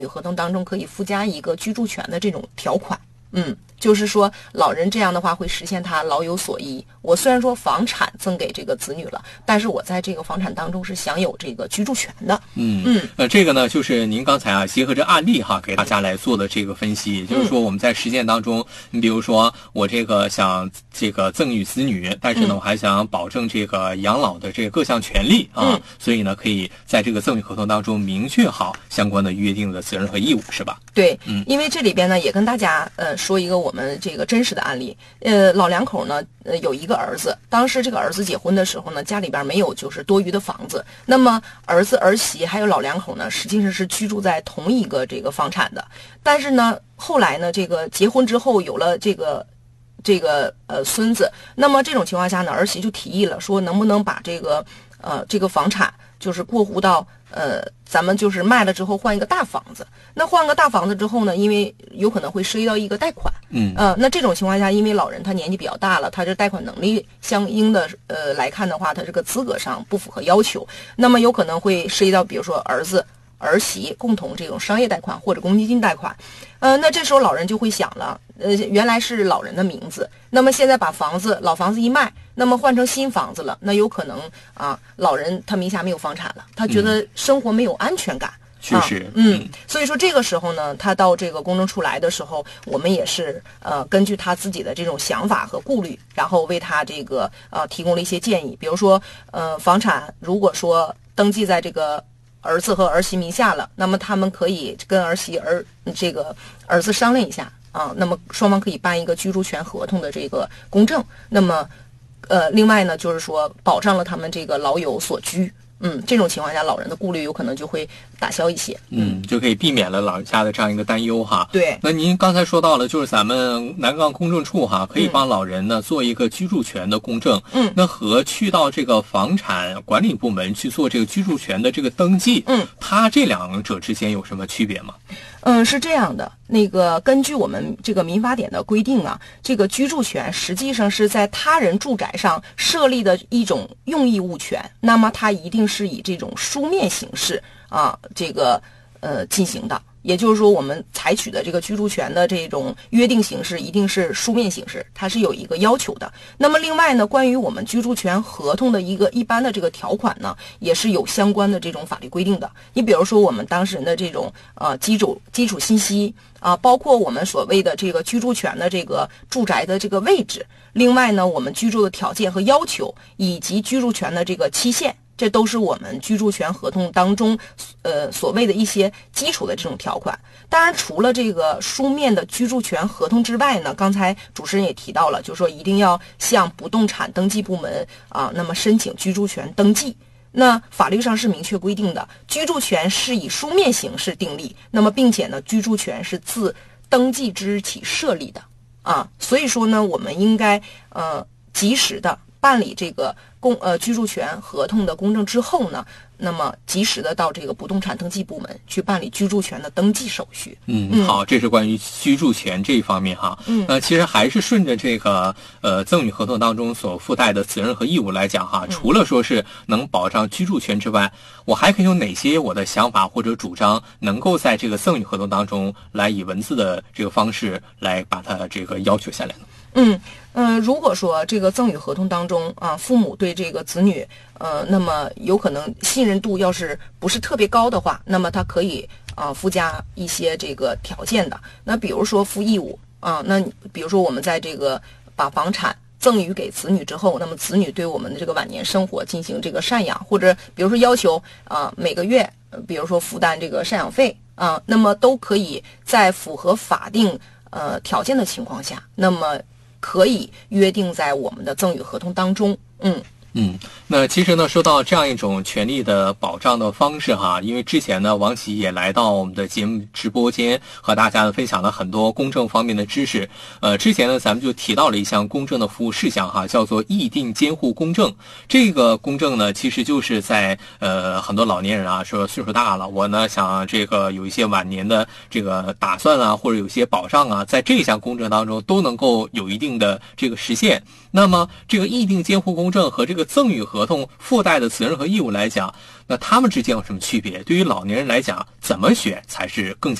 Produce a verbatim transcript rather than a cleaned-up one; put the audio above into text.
合同当中可以附加一个居住权的这种条款。嗯，就是说老人这样的话会实现他老有所依。我虽然说房产赠给这个子女了，但是我在这个房产当中是享有这个居住权的。 嗯嗯，呃，这个呢，就是您刚才啊结合着案例哈，给大家来做的这个分析，也就是说我们在实践当中，你比如说我这个想这个赠与子女，但是呢，我还想保证这个养老的这个各项权利啊， 嗯、 所以呢，可以在这个赠与合同当中明确好相关的约定的责任和义务，是吧？ 对，嗯，因为这里边呢，也跟大家呃说一个我们这个真实的案例。呃，老两口呢，呃，有一个儿子，当时这个儿子结婚的时候呢，家里边没有就是多余的房子，那么儿子儿媳还有老两口呢，实际上是居住在同一个这个房产的。但是呢，后来呢，这个结婚之后有了这个这个呃孙子，那么这种情况下呢，儿媳就提议了，说能不能把这个呃这个房产就是过户到呃咱们就是卖了之后换一个大房子。那换个大房子之后呢，因为有可能会涉及到一个贷款， 嗯呃那这种情况下，因为老人他年纪比较大了，他这贷款能力相应的呃来看的话，他这个资格上不符合要求，那么有可能会涉及到比如说儿子儿媳共同这种商业贷款或者公积金贷款。呃那这时候老人就会想了，呃原来是老人的名字，那么现在把房子老房子一卖，那么换成新房子了，那有可能啊老人他名下没有房产了，他觉得生活没有安全感。 嗯确实， 啊、嗯，所以说这个时候呢，他到这个公证处来的时候，我们也是呃根据他自己的这种想法和顾虑，然后为他这个呃提供了一些建议。比如说，呃，房产如果说登记在这个儿子和儿媳名下了，那么他们可以跟儿媳儿这个儿子商量一下啊，那么双方可以办一个居住权合同的这个公证。那么，呃，另外呢，就是说保障了他们这个老有所居。嗯，这种情况下，老人的顾虑有可能就会打消一些， 嗯，就可以避免了老人家的这样一个担忧哈。 对， 那您刚才说到了，就是咱们南岗公证处哈，可以帮老人呢、嗯、做一个居住权的公证。 嗯， 那和去到这个房产管理部门去做这个居住权的这个登记， 嗯， 它这两者之间有什么区别吗？ 嗯，是这样的，那个根据我们这个民法典的规定啊，这个居住权实际上是在他人住宅上设立的一种用益物权，那么它一定是以这种书面形式啊，这个呃进行的。也就是说，我们采取的这个居住权的这种约定形式一定是书面形式，它是有一个要求的。那么另外呢，关于我们居住权合同的一个一般的这个条款呢，也是有相关的这种法律规定的。你比如说，我们当事人的这种呃基础基础信息啊、呃，包括我们所谓的这个居住权的这个住宅的这个位置，另外呢，我们居住的条件和要求，以及居住权的这个期限。这都是我们居住权合同当中，呃，所谓的一些基础的这种条款。当然，除了这个书面的居住权合同之外呢，刚才主持人也提到了，就是说一定要向不动产登记部门啊，那么申请居住权登记。那法律上是明确规定的，居住权是以书面形式订立，那么并且呢，居住权是自登记之日起设立的啊。所以说呢，我们应该呃及时的办理这个公呃居住权合同的公证之后呢，那么及时的到这个不动产登记部门去办理居住权的登记手续。 嗯，嗯好，这是关于居住权这一方面哈。嗯，呃，其实还是顺着这个呃赠与合同当中所附带的责任和义务来讲哈，除了说是能保障居住权之外，我还可以有哪些我的想法或者主张能够在这个赠与合同当中来以文字的这个方式来把它这个要求下来呢？ 嗯嗯、呃，如果说这个赠与合同当中啊，父母对这个子女呃，那么有可能信任度要是不是特别高的话，那么他可以啊附加一些这个条件的。那比如说附义务啊，那比如说我们在这个把房产赠与给子女之后，那么子女对我们的这个晚年生活进行这个赡养，或者比如说要求啊每个月比如说负担这个赡养费啊，那么都可以在符合法定呃条件的情况下，那么可以约定在我们的赠与合同当中。嗯嗯，那其实呢，说到这样一种权利的保障的方式哈，因为之前呢，王琦也来到我们的节目直播间，和大家呢分享了很多公证方面的知识。呃，之前呢，咱们就提到了一项公证的服务事项哈，叫做议定监护公证。这个公证呢，其实就是在呃很多老年人啊，说岁数大了，我呢想这个有一些晚年的这个打算啊，或者有一些保障啊，在这项公证当中都能够有一定的这个实现。那么，这个议定监护公证和这个个赠与合同附带的责任和义务来讲，那他们之间有什么区别？对于老年人来讲，怎么选才是更加